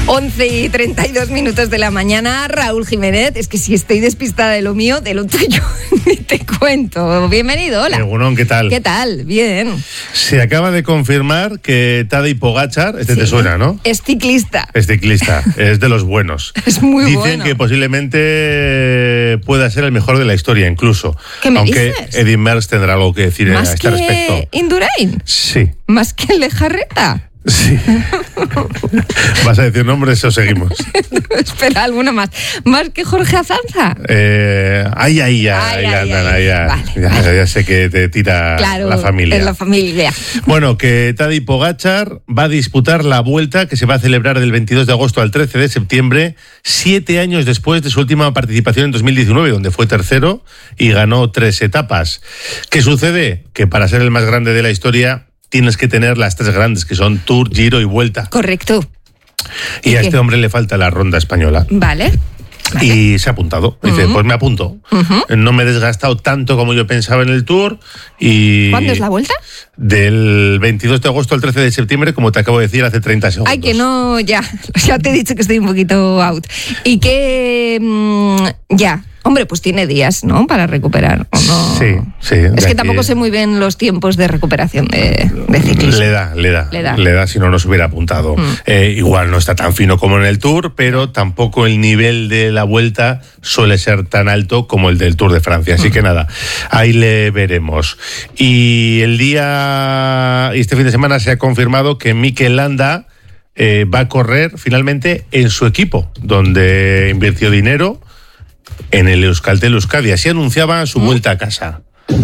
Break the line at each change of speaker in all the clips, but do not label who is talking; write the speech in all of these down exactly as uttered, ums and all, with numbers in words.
once y treinta y dos minutos de la mañana. Raúl Jiménez, es que si estoy despistada de lo mío, de lo tuyo, ni te cuento. Bienvenido, hola.
Egunon, ¿qué tal?
¿Qué tal? Bien.
Se acaba de confirmar que Tadej Pogačar, este sí. te suena, ¿no?
Es ciclista.
Es ciclista, es de los buenos.
Es muy
Dicen
bueno.
que posiblemente pueda ser el mejor de la historia, incluso.
¿Qué me
Aunque
dices?
Eddy Merckx tendrá algo que decir
¿Más
a este
que
respecto.
Indurain?
Sí.
¿Más que el Lejarreta?
Sí. ¿Vas a decir nombres o seguimos?
Espera, alguno más. ¿Más que Jorge Azanza?
Eh, ahí, ahí, ya,
Ay,
ahí
ay,
andan,
ay.
ahí ya,
Vale,
ya,
vale.
ya sé que te tira
Claro,
la familia.
es la familia.
Bueno, que Tadej Pogačar va a disputar la Vuelta que se va a celebrar del veintidós de agosto al trece de septiembre, siete años después de su última participación en dos mil diecinueve, donde fue tercero y ganó tres etapas. ¿Qué sucede? Que para ser el más grande de la historia tienes que tener las tres grandes, que son Tour, Giro y Vuelta.
Correcto.
Y,
¿Y
a
qué?
este hombre le falta la ronda española.
Vale. Vale.
Y se ha apuntado. Dice,
Uh-huh.
pues me apunto.
Uh-huh.
No me he desgastado tanto como yo pensaba en el Tour. Y
¿Cuándo es la Vuelta?
Del veintidós de agosto al trece de septiembre, como te acabo de decir hace treinta segundos.
Ay, que no, ya. Ya te he dicho que estoy un poquito out. Y que. Mmm, ya. Hombre, pues tiene días, ¿no? Para recuperar, ¿o no?
Sí, sí.
Es que
aquí
tampoco sé muy bien los tiempos de recuperación de, de ciclismo.
Le da, le da,
Le da.
le da si no nos hubiera apuntado.
Mm.
Eh, igual no está tan fino como en el Tour, pero tampoco el nivel de la Vuelta suele ser tan alto como el del Tour de Francia. Así mm. que nada, ahí le veremos. Y el día, y este fin de semana se ha confirmado que Mikel Landa eh, va a correr finalmente en su equipo, donde invirtió dinero en el Euskaltel Euskadi. Así anunciaba su vuelta a casa.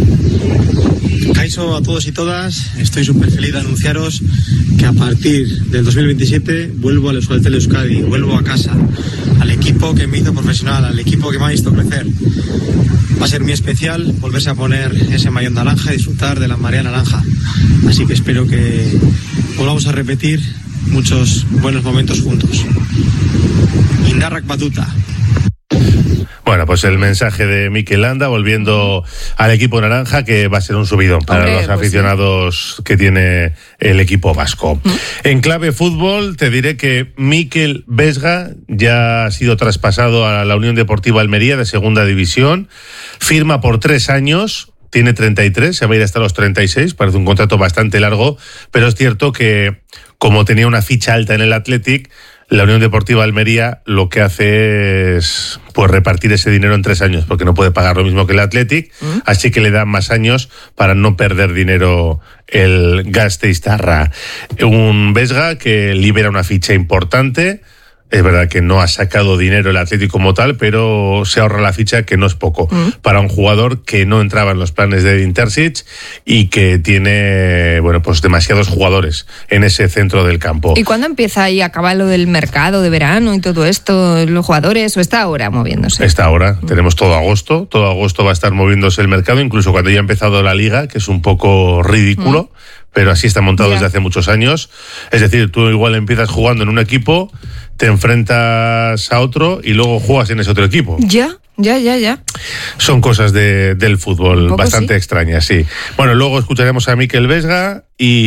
Kaixo a todos y todas, estoy súper feliz de anunciaros que a partir del dos mil veintisiete vuelvo al Euskaltel Euskadi, vuelvo a casa, al equipo que me hizo profesional, al equipo que me ha visto crecer. Va a ser muy especial volverse a poner ese maillot naranja y disfrutar de la marea naranja. Así que espero que volvamos a repetir muchos buenos momentos juntos. Indarrak Batuta.
Bueno, pues el mensaje de Mikel Landa volviendo al equipo naranja, que va a ser un subidón para
Hombre,
los
pues
aficionados sí. que tiene el equipo vasco. ¿Mm? En clave fútbol te diré que Mikel Vesga ya ha sido traspasado a la Unión Deportiva Almería de Segunda División, firma por tres años, tiene treinta y tres, se va a ir hasta los treinta y seis, parece un contrato bastante largo, pero es cierto que como tenía una ficha alta en el Athletic, la Unión Deportiva Almería lo que hace es pues repartir ese dinero en tres años, porque no puede pagar lo mismo que el Athletic, ¿Mm? así que le dan más años para no perder dinero el Gasteiztarra. Un Vesga que libera una ficha importante. Es verdad que no ha sacado dinero el Atlético como tal, pero se ahorra la ficha, que no es poco, mm. para un jugador que no entraba en los planes de Edin Terzic y que tiene, bueno, pues demasiados jugadores en ese centro del campo.
¿Y cuándo empieza ahí a acabar lo del mercado de verano y todo esto, los jugadores, o está ahora moviéndose?
Está ahora, mm. tenemos todo agosto, todo agosto va a estar moviéndose el mercado, incluso cuando ya ha empezado la liga, que es un poco ridículo, mm. pero así está montado yeah. desde hace muchos años. Es decir, tú igual empiezas jugando en un equipo, te enfrentas a otro y luego juegas en ese otro equipo.
Ya, ya, ya, ya.
Son cosas de, del fútbol bastante
sí.
extrañas, sí. Bueno, luego escucharemos a Mikel Vesga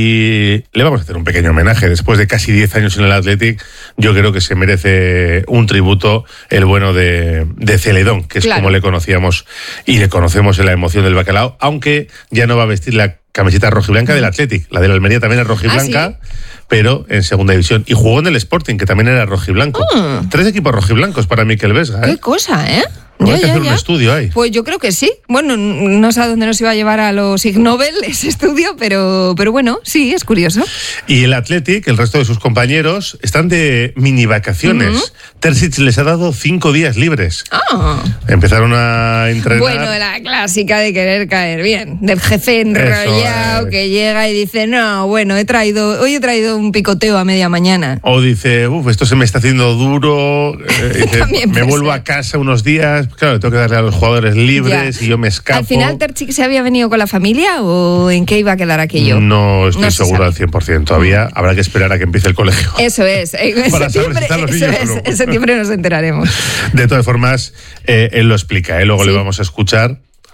y le vamos a hacer un pequeño homenaje. Después de casi diez años en el Athletic, yo creo que se merece un tributo el bueno de, de Celedón, que es claro. como le conocíamos y le conocemos en la emoción del bacalao, aunque ya no va a vestir la camiseta rojiblanca del Athletic. La de la Almería también es rojiblanca, ¿ah, sí? pero en segunda división. Y jugó en el Sporting, que también era rojiblanco. Mm. Tres equipos rojiblancos para Mikel Vesga. ¿eh?
Qué cosa, ¿eh?
No
Ya,
hay que
ya,
hacer
ya.
un estudio ahí.
Pues yo creo que sí. Bueno, no sé a dónde nos iba a llevar a los Ig Nobel ese estudio, pero, pero bueno, sí, es curioso.
Y el Athletic, el resto de sus compañeros, están de mini vacaciones. Uh-huh. Terzic les ha dado cinco días libres.
Oh.
Empezaron a entrenar.
Bueno, la clásica de querer caer bien, del jefe enrollado Eso, eh. que llega y dice, no, bueno, he traído, hoy he traído un picoteo a media mañana.
O dice, uff, esto se me está haciendo duro, eh, dice, me vuelvo ser. a casa unos días. Claro, tengo que darle a los jugadores libres ya. y yo me escapo.
¿Al final Terzic se había venido con la familia o en qué iba a quedar aquello?
No estoy no seguro al cien por ciento. Todavía habrá que esperar a que empiece el colegio.
Eso es. En
Para
septiembre,
saber si
eso es, en septiembre nos enteraremos.
De todas formas, eh, él lo explica. ¿eh? Luego sí. le vamos a escuchar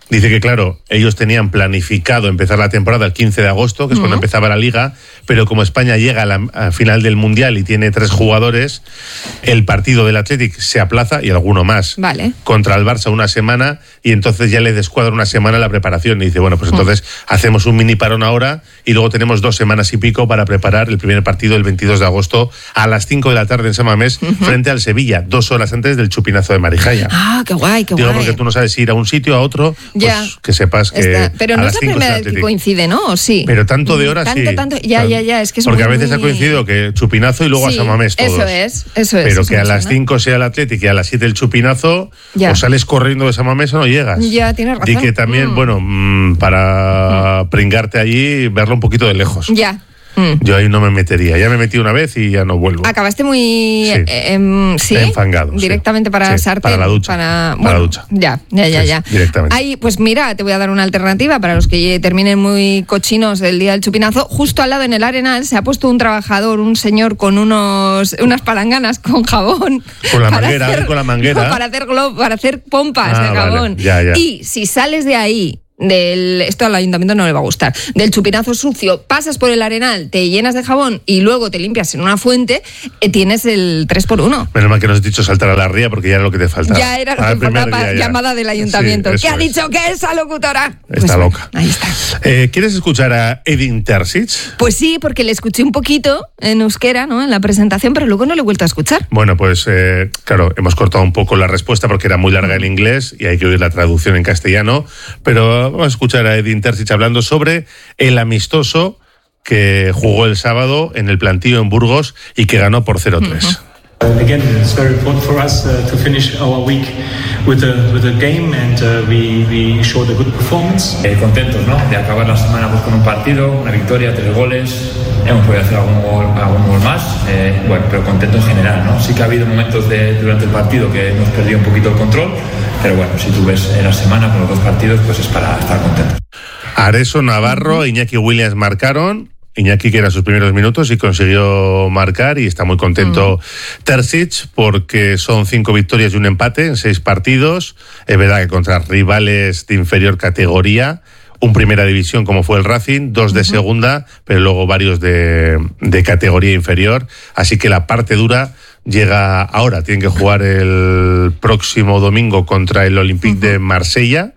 Dice que, claro, ellos tenían planificado empezar la temporada el quince de agosto, que es uh-huh. cuando empezaba la Liga, pero como España llega a la a final del Mundial y tiene tres jugadores, el partido del Athletic se aplaza y alguno más.
Vale.
Contra el Barça una semana y entonces ya le descuadra una semana la preparación. Y dice, bueno, pues entonces uh-huh. hacemos un mini parón ahora y luego tenemos dos semanas y pico para preparar el primer partido el veintidós de agosto a las cinco de la tarde en San Mamés uh-huh. frente al Sevilla, dos horas antes del chupinazo de Marijaya.
Ah, qué guay, qué
Digo,
guay.
porque tú no sabes si ir a un sitio a otro,
ya.
pues que sepas que
Está. Pero no
a
es
las
la primera vez que coincide, ¿no? ¿O sí?
Pero tanto de horas
tanto,
sí.
Tanto, ya, ya, ya, es que es
Porque
muy,
a veces
muy...
ha coincidido que chupinazo y luego
sí,
a San Mamés todos.
Eso es, eso es.
Pero
eso
que a
me
las
suena.
cinco sea el Athletic y a las siete el chupinazo,
ya.
o sales corriendo de San Mamés o no llegas.
Ya, tienes razón.
Y que también, mm. bueno, mmm, para mm. pringarte allí, verlo un poquito de lejos.
Ya. Mm.
Yo ahí no me metería. Ya me metí una vez y ya no vuelvo.
Acabaste muy...
Sí.
Eh, eh, ¿sí?
Enfangado.
Directamente
sí.
para
sí.
sartén.
Para la ducha.
Para, bueno,
para la ducha.
Ya, ya, ya,
sí,
ya.
Directamente.
Ahí, pues mira, te voy a dar una alternativa para los que terminen muy cochinos el día del chupinazo. Justo al lado en el Arenal se ha puesto un trabajador, un señor con unos unas palanganas con jabón.
Con la manguera, hacer, con la manguera.
No, para hacer globo, para hacer pompas
ah,
de jabón.
Vale. Ya, ya.
Y si sales de ahí... Del, esto al ayuntamiento no le va a gustar, del chupinazo sucio, pasas por el Arenal, te llenas de jabón y luego te limpias en una fuente, eh, tienes el tres por uno.
Menos mal que no has dicho saltar a la ría porque ya era lo que te faltaba.
Ya era lo que me faltaba, para llamada del ayuntamiento. Sí, ¿qué ha es. dicho que esa locutora?
Está
pues,
loca.
Ahí está.
Eh, ¿Quieres escuchar a Edin Terzic?
Pues sí, porque le escuché un poquito en euskera, ¿no? En la presentación, pero luego no le he vuelto a escuchar.
Bueno, pues eh, claro, hemos cortado un poco la respuesta porque era muy larga en inglés y hay que oír la traducción en castellano, pero vamos a escuchar a Edin Terzic hablando sobre el amistoso que jugó el sábado en el Plantío en Burgos y que ganó por cero tres.
Uh-huh.
Again, it's very important for us uh, to finish our week with a with a game and uh, we we showed a good performance.
Eh, contentos, ¿no? De acabar la semana pues, con un partido, una victoria, tres goles. Hemos podido hacer algún gol, algún gol más, eh, bueno, pero contento en general, ¿no? Sí que ha habido momentos de, durante el partido que hemos perdido un poquito el control, pero bueno, si tú ves en la semana con los dos partidos, pues es para estar contentos.
Areso, Navarro, Iñaki Williams marcaron. Iñaki, que era sus primeros minutos y consiguió marcar y está muy contento mm. Terzic porque son cinco victorias y un empate en seis partidos. Es verdad que contra rivales de inferior categoría, un primera división como fue el Racing, dos de uh-huh. segunda, pero luego varios de, de categoría inferior. Así que la parte dura llega ahora. Tienen que jugar el próximo domingo contra el Olympique uh-huh. de Marsella.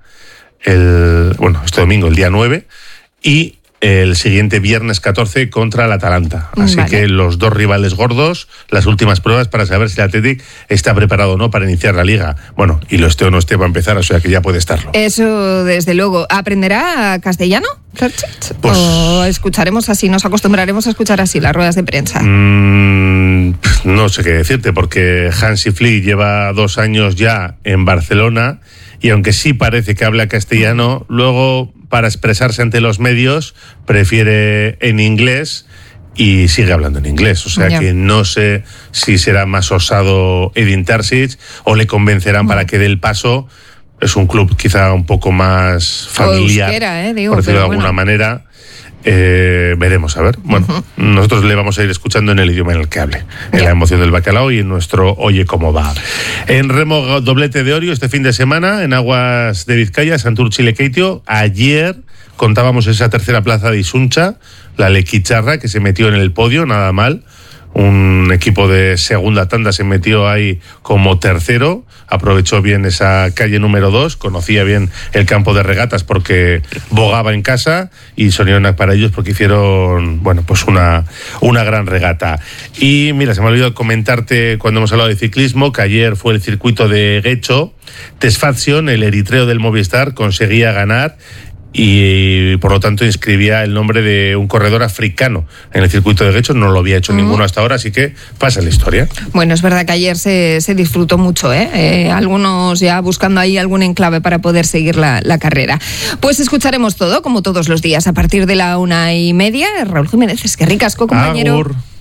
El, bueno, este domingo, el día nueve. Y el siguiente viernes catorce contra el Atalanta. Así vale. que los dos rivales gordos, las últimas pruebas para saber si el Athletic está preparado o no para iniciar la Liga. Bueno, y lo esté o no esté va a empezar, o sea que ya puede estarlo.
Eso, desde luego. ¿Aprenderá castellano? Pues, ¿o escucharemos así, nos acostumbraremos a escuchar así las ruedas de prensa?
Mmm, no sé qué decirte, porque Hansi Flick lleva dos años ya en Barcelona y aunque sí parece que habla castellano, luego para expresarse ante los medios prefiere en inglés y sigue hablando en inglés. O sea yeah. que no sé si será más osado Edin Terzic o le convencerán uh-huh. para que dé el paso. Es un club quizá un poco más familiar,
euskera, eh, digo,
por decirlo de alguna
bueno.
manera. Eh, veremos, a ver. Bueno, uh-huh. nosotros le vamos a ir escuchando en el idioma en el que hable, en yeah. la emoción del bacalao y en nuestro Oye Cómo Va. En remo, doblete de Orio este fin de semana en aguas de Vizcaya, Santurtzi-Lekeitio. Ayer contábamos esa tercera plaza de Isuncha, la Lequicharra, que se metió en el podio, nada mal. Un equipo de segunda tanda se metió ahí como tercero, aprovechó bien esa calle número dos, conocía bien el campo de regatas porque bogaba en casa y sonionac para ellos porque hicieron, bueno, pues una, una gran regata. Y mira, se me ha olvidado comentarte cuando hemos hablado de ciclismo que ayer fue el circuito de Guecho. Tesfatsion, el eritreo del Movistar, conseguía ganar y por lo tanto inscribía el nombre de un corredor africano en el circuito de Guecho. No lo había hecho uh-huh. ninguno hasta ahora, así que pasa la historia.
Bueno, es verdad que ayer se, se disfrutó mucho, ¿eh? Eh, algunos ya buscando ahí algún enclave para poder seguir la, la carrera. Pues escucharemos todo, como todos los días, a partir de la una y media. Raúl Jiménez, es que ricasco, compañero.
Agur.